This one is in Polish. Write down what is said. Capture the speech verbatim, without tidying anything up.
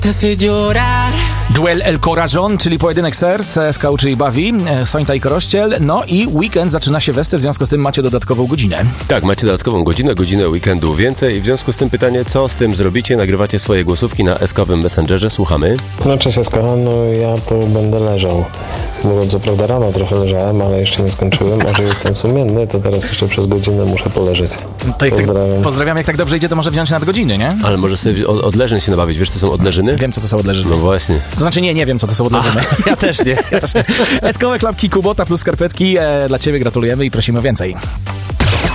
Duel El Corazon, czyli pojedynek serc, S K U, czyli bawi, Sońta i Korościel. No i weekend zaczyna się westy, w związku z tym macie dodatkową godzinę. Tak, macie dodatkową godzinę, godzinę weekendu więcej. W związku z tym pytanie, co z tym zrobicie? Nagrywacie swoje głosówki na S-kowym Messengerze, słuchamy. No cześć S K, no ja tu będę leżał. Bo co prawda rano trochę leżałem, ale jeszcze nie skończyłem, a że jestem sumienny, to teraz jeszcze przez godzinę muszę poleżeć. To jak Pozdrawiam. Tak, pozdrawiam, jak tak dobrze idzie, to może wziąć nadgodziny, nie? Ale może sobie od, odleżyn się nabawić. Wiesz, co są odleżyny? Wiem, co to są odleżyny. No właśnie. To znaczy nie, nie wiem, co to są odleżyny. Ja też nie. Ja też nie. S K owe klapki, Kubota plus skarpetki e, dla Ciebie gratulujemy i prosimy o więcej.